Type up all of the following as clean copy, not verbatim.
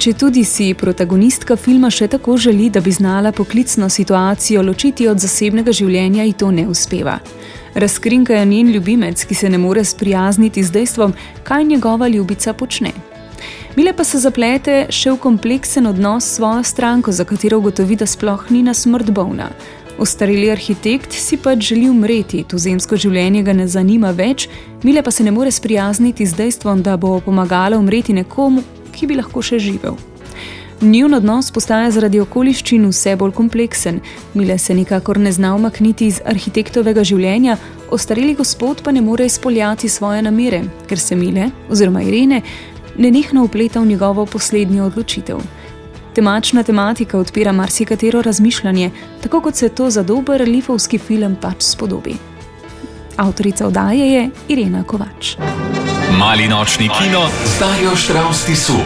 Četudi si protagonistka filma še tako želi, da bi znala poklicno situacijo ločiti od zasebnega življenja, ji to ne uspeva. Razkrinka je njen ljubimec, ki se ne more sprijazniti z dejstvom, kaj njegova ljubica počne. Mile pa se zaplete še v kompleksen odnos s svojo stranko, za katero ugotovi, da sploh ni na smrt bolna. Ostareli arhitekt si pač želi umreti, tuzemsko življenje ga ne zanima več, Mile pa se ne more sprijazniti z dejstvom, da bo pomagala umreti nekomu, ki bi lahko še živel. Njun odnos postaja zaradi okoliščin vse bolj kompleksen, Mile se nikakor ne zna umakniti iz arhitektovega življenja, ostareli gospod pa ne more izpoljati svoje namere, ker se Mile, oziroma Irene, nenehno vpleta v njegovo poslednjo odločitev. Temačna tematika odpira marsikatero razmišljanje, tako kot se to za dober lifovski film pač spodobi. Avtorica oddaje je Irena Kovač. Mali nočni kino z Darjo Štravs-Tisu.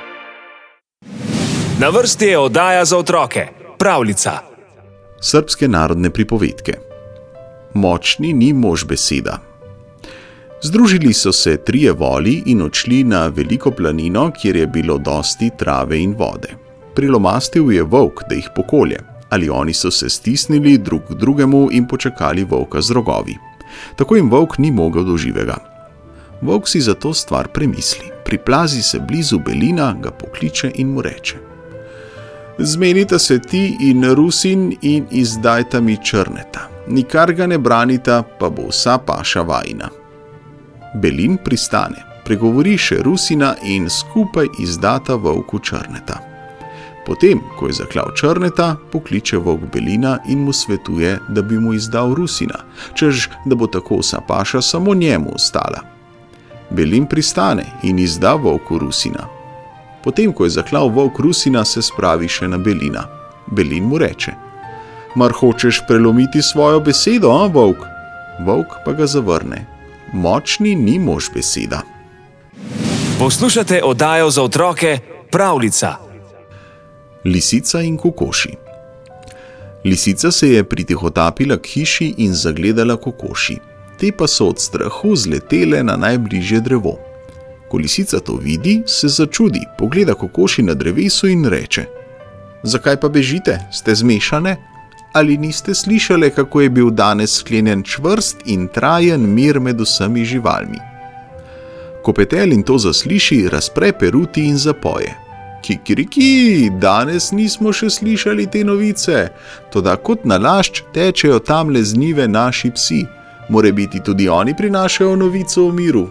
Na vrsti je oddaja za otroke, Pravljica. Srbske narodne pripovedke. Močni ni mož beseda. Združili so se 3 voli in odšli na veliko planino, kjer je bilo dosti trave in vode. Prilomastil je volk, da jih pokolje, ali oni so se stisnili drug k drugemu in počakali volka z rogovi. Tako jim volk ni mogel do živega. Volk si za to stvar premisli, priplazi se blizu belina, ga pokliče in mu reče: Zmenita se ti in Rusin in izdajta mi Črneta. Nikar ga ne branita, pa bo vsa paša vajina. Belin pristane, pregovori še Rusina in skupaj izdata volku Črneta. Potem, ko je zaklal Črneta, pokliče volk Belina in mu svetuje, da bi mu izdal Rusina, čež da bo tako vsa paša samo njemu ostala. Belin pristane in izda volku Rusina. Potem, ko je zaklal volk Rusina, se spravi še na Belina. Belin mu reče: Mar hočeš prelomiti svojo besedo, a, volk? Volk pa ga zavrne: Močni ni mož beseda. Poslušate oddajo za otroke Pravljica. Lisica in kokoši. Lisica se je pritihotapila k hiši in zagledala kokoši. Te pa so od strahu zletele na najbližje drevo. Ko lisica to vidi, se začudi, pogleda kokoši na drevesu in reče: Zakaj pa bežite? Ste zmešane? Ali niste slišale, kako je bil danes sklenjen čvrst in trajen mir med vsemi živalmi? Ko petelin to zasliši, razpre peruti in zapoje: Kikiriki, danes nismo še slišali te novice, toda kot nalašč tečejo tamle z njive naši psi. Morebiti tudi oni prinašajo novico o miru.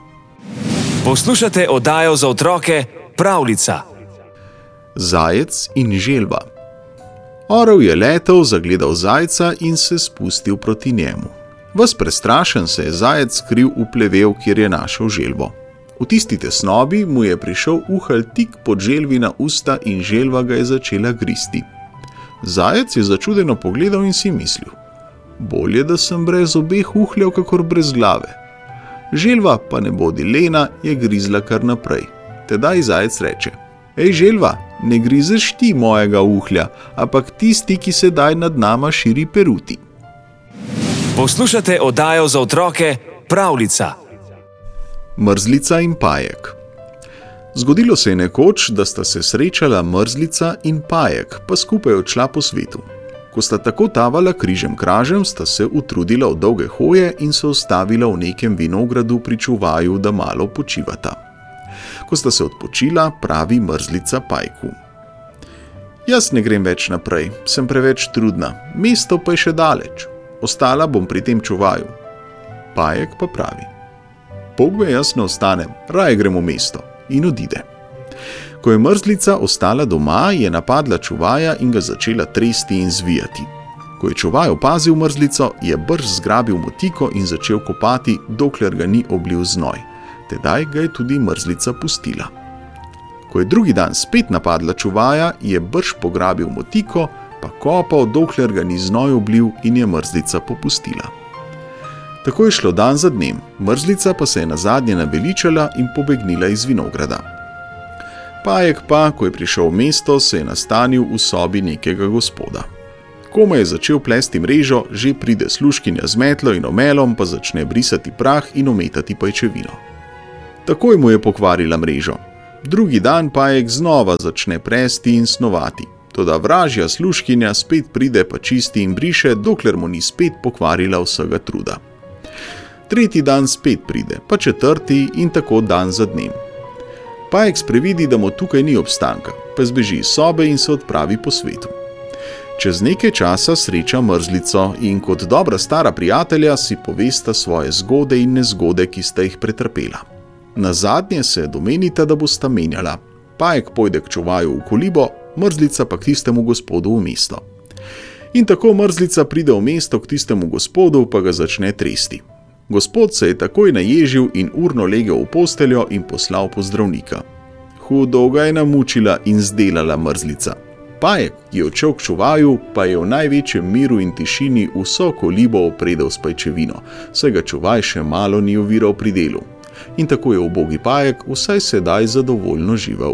Poslušate oddajo za otroke Pravljica. Zajec in želva. Orel je letel, zagledal zajca in se spustil proti njemu. Ves prestrašen se je zajec skril v plevel, kjer je našel želvo. V tisti tesnobi mu je prišel uhelj tik pod želvina usta in želva ga je začela gristi. Zajec je začudeno pogledal in si mislil: Bolje, da sem brez obeh uhljev, kakor brez glave. Želva pa ne bodi lena, je grizla kar naprej. Tedaj zajec reče: Ej, želva, ne grizeš ti mojega uhlja, ampak tisti, ki sedaj nad nama širi peruti. Poslušate oddajo za otroke Pravljica. Mrzlica in pajek. Zgodilo se je nekoč, da sta se srečala mrzlica in pajek, pa skupaj odšla po svetu. Ko sta tako tavala križem kražem, sta se utrudila v dolge hoje in se ustavila v nekem vinogradu pri čuvaju, da malo počivata. Ko sta se odpočila, pravi mrzlica pajku: Jaz ne grem več naprej, sem preveč trudna, mesto pa je še daleč. Ostala bom pri tem čuvaju. Pajek pa pravi: Bogve, jaz ne ostanem, raje grem v mesto, in odide. Ko je mrzlica ostala doma, je napadla čuvaja in ga začela tresti in zvijati. Ko je čuvaj opazil mrzlico, je brž zgrabil motiko in začel kopati, dokler ga ni oblil znoj. Tedaj ga je tudi mrzlica pustila. Ko je drugi dan spet napadla čuvaja, je brž pograbil motiko, pa kopal, dokler ga ni znoj oblil in je mrzlica popustila. Tako je šlo dan za dnem, mrzlica pa se je nazadnje naveličala in pobegnila iz vinograda. Pajek pa, ko je prišel v mesto, se je nastanil v sobi nekega gospoda. Ko je začel plesti mrežo, že pride služkinja z metlo in omelom, pa začne brisati prah in ometati pajčevino. Takoj mu je pokvarila mrežo. Drugi dan Pajek znova začne presti in snovati. Toda vražja služkinja spet pride pa čisti in briše, dokler mu ni spet pokvarila vsega truda. Tretji dan spet pride, pa četrti in tako dan za dnem. Pajek sprevidi, da mu tukaj ni obstanka, pa zbeži iz sobe in se odpravi po svetu. Čez nekaj časa sreča mrzlico in kot dobra stara prijatelja si povesta svoje zgode in nezgode, ki sta jih pretrpela. Nazadnje se domenita, da bosta menjala. Pajek pojde k čuvaju v kolibo, mrzlica pa k tistemu gospodu v mesto. In tako mrzlica pride v mesto k tistemu gospodu, pa ga začne tresti. Gospod se je takoj naježil in urno legel v posteljo in poslal po zdravnika. Hudo ga je namučila in zdelala mrzlica. Pajek, ki je odšel k čuvaju, pa je v največjem miru in tišini vso kolibo opredel s pajčevino, saj ga čuvaj še malo ni oviral pri delu. In tako je ubogi Pajek vsaj sedaj zadovoljno živel.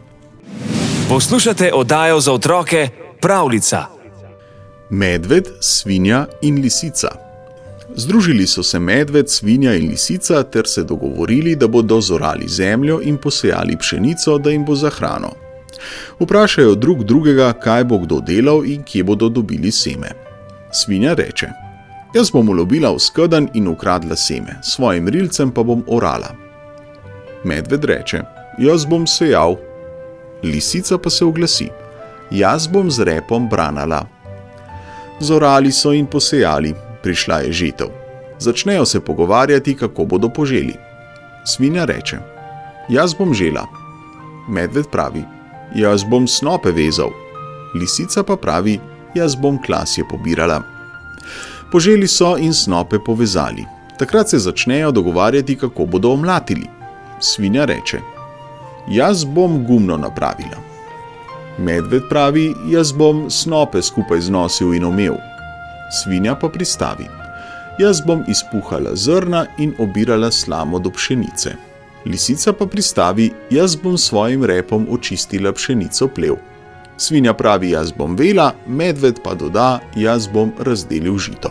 Poslušate oddajo za otroke Pravljica. Medved, svinja in lisica. Združili so se medved, svinja in lisica ter se dogovorili, da bodo zorali zemljo in posejali pšenico, da jim bo za hrano. Vprašajo drug drugega, kaj bo kdo delal in kje bodo dobili seme. Svinja reče: jaz bom ulovila v skedenj in ukradla seme, svojim rilcem pa bom orala. Medved reče: jaz bom sejal. Lisica pa se oglasi: jaz bom z repom branala. Zorali so in posejali, prišla je žetev. Začnejo se pogovarjati, kako bodo poželi. Svinja reče: jaz bom žela. Medved pravi: jaz bom snope vezal. Lisica pa pravi: jaz bom klasje pobirala. Poželi so in snope povezali. Takrat se začnejo dogovarjati, kako bodo omlatili. Svinja reče: jaz bom gumno napravila. Medved pravi: jaz bom snope skupaj znosil in omel. Svinja pa pristavi: jaz bom izpuhala zrna in obirala slamo do pšenice. Lisica pa pristavi: jaz bom svojim repom očistila pšenico plev. Svinja pravi: jaz bom vela, medved pa doda: jaz bom razdelil žito.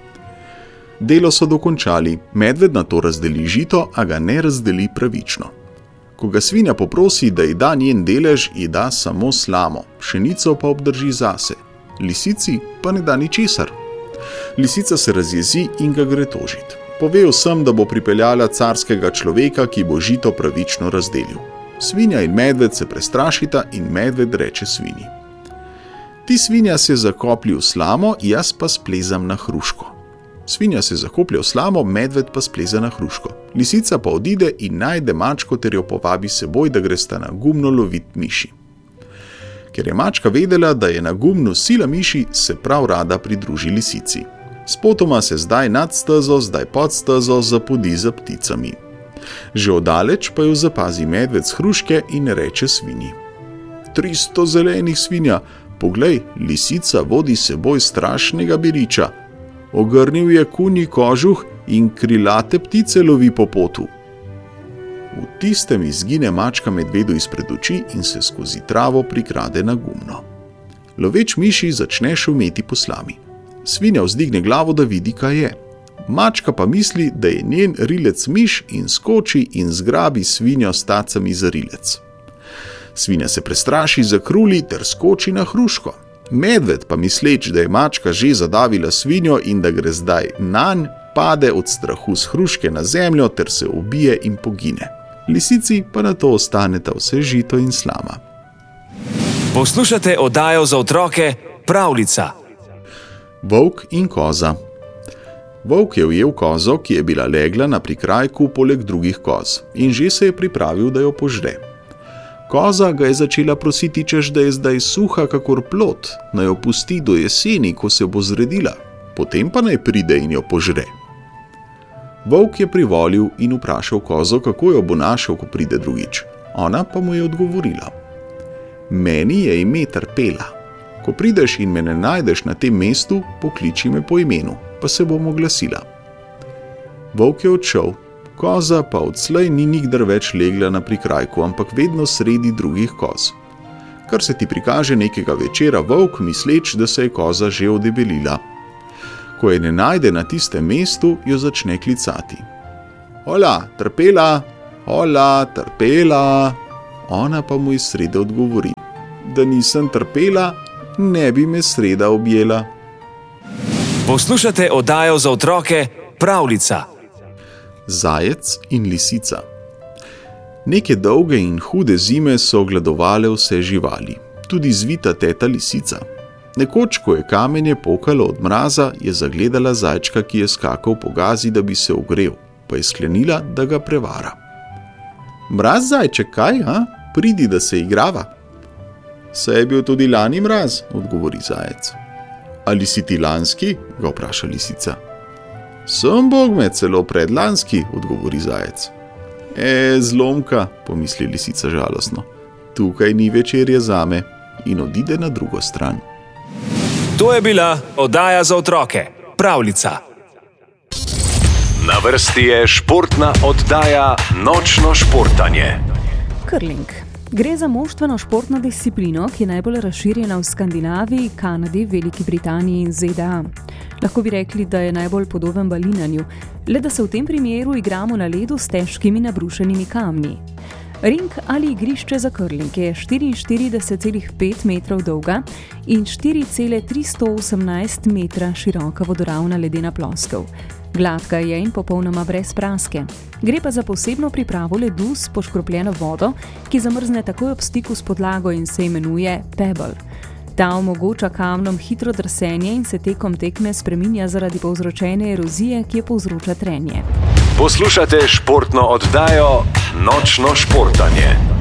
Delo so dokončali, medved na to razdeli žito, a ga ne razdeli pravično. Ko ga svinja poprosi, da ji da njen delež, ji da samo slamo, pšenico pa obdrži zase. Lisici pa ne da ničesar. Lisica se razjezi in ga gre tožit. Pove vsem, da bo pripeljala carskega človeka, ki bo žito pravično razdelil. Svinja in medved se prestrašita in medved reče svinji: ti, svinja, se zakoplji v slamo, jaz pa splezam na hruško. Svinja se zakoplje v slamo, medved pa spleza na hruško. Lisica pa odide in najde mačko ter jo povabi seboj, da gresta na gumno lovit miši. Ker je mačka vedela, da je na gumnu sila miši, se prav rada pridruži lisici. Spotoma se zdaj nad stezo, zdaj pod stezo zapodi za pticami. Že oddaleč pa jo zapazi medved s hruške in reče svinji: 300 zelenih, svinja, poglej, lisica vodi seboj strašnega biriča. Ogrnil je kunji kožuh in krilate ptice lovi po potu. V tistem izgine mačka medvedu izpred oči in se skozi travo prikrade na gumno. Loveč miši začne šumeti po slami. Svinja vzdigne glavo, da vidi, kaj je. Mačka pa misli, da je njen rilec miš in skoči in zgrabi svinjo s tacami za rilec. Svinja se prestraši, zakruli ter skoči na hruško. Medved pa misleč, da je mačka že zadavila svinjo in da gre zdaj nanj, pade od strahu s hruške na zemljo ter se ubije in pogine. Lisici pa na to ostaneta vse žito in slama. Poslušate oddajo za otroke Pravljica. Volk in koza. Volk je ujel kozo, ki je bila legla na prikrajku poleg drugih koz, in že se je pripravil, da jo požre. Koza ga je začela prositi, češ da je zdaj suha kakor plot, naj jo pusti do jeseni, ko se bo zredila, potem pa naj pride in jo požre. Volk je privolil in vprašal kozo, kako jo bo našel, ko pride drugič. Ona pa mu je odgovorila: meni je ime Trpela. Ko prideš in me ne najdeš na tem mestu, pokliči me po imenu, pa se bom oglasila. Volk je odšel, koza pa odslej ni nikdar več legla na prikrajku, ampak vedno sredi drugih koz. Kar se ti prikaže nekega večera volk, misleč, da se je koza že odebelila. Ko je ne najde na tistem mestu, jo začne klicati: hola, Trpela, hola, Trpela. ona pa mu iz srede odgovori: da nisem trpela, ne bi me sreda objela. Poslušate oddajo za otroke Pravljica. Zajec in lisica. Neke dolge in hude zime so gladovale vse živali, tudi zvita teta lisica. Nekoč, ko je kamenje pokalo od mraza, je zagledala zajčka, ki je skakal po gazi, da bi se ogrel, pa je sklenila, da ga prevara. Mraz, zajček, kaj, ha? Pridi, da se igrava. Saj je bil tudi lani mraz, odgovori zajec. Ali si ti lanski? Ga vpraša lisica. Sem bogme, celo predlanski, odgovori zajec. Zlomka, pomisli lisica žalostno. Tukaj ni večerje zame, in odide na drugo stran. To je bila oddaja za otroke Pravljica. Na vrsti je športna oddaja Nočno športanje. Curling. Gre za moštveno športno disciplino, ki je najbolj razširjena v Skandinaviji, Kanadi, Veliki Britaniji in ZDA. Lahko bi rekli, da je najbolj podoben balinanju, le da se v tem primeru igramo na ledu s težkimi nabrušenimi kamni. Ring ali igrišče za curling je 44,5 metrov dolga in 4,318 metra široka vodoravna ledena ploskev. Gladka je in popolnoma brez praske. Gre pa za posebno pripravo ledu s poškropljeno vodo, ki zamrzne takoj ob stiku s podlago in se imenuje pebble. Ta omogoča kamnom hitro drsenje in se tekom tekme spreminja zaradi povzročene erozije, ki je povzroča trenje. Poslušate športno oddajo Nočno športanje.